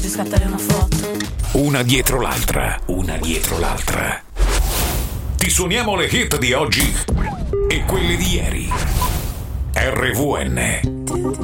scattare una foto. Una dietro l'altra, una dietro l'altra. Ti suoniamo le hit di oggi e quelle di ieri. RVN.